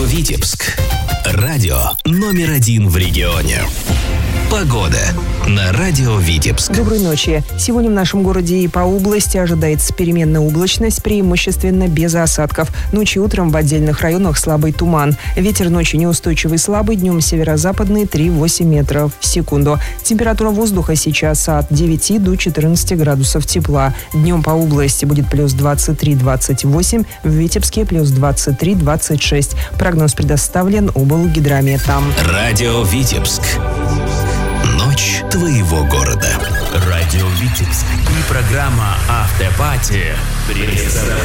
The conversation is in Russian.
Витебск. Радио номер 1 в регионе. Погода на радио Витебск. Доброй ночи. Сегодня в нашем городе и по области ожидается переменная облачность, преимущественно без осадков. Ночью и утром в отдельных районах слабый туман. Ветер ночью неустойчивый слабый, днем северо-западный 3-8 метров в секунду. Температура воздуха сейчас от 9 до 14 градусов тепла. Днем по области будет плюс 23-28, в Витебске плюс 23-26. Прогноз предоставлен облгидрометом. Радио Витебск. Ночь твоего города. Радио Витебск и программа «Автопати» представляют.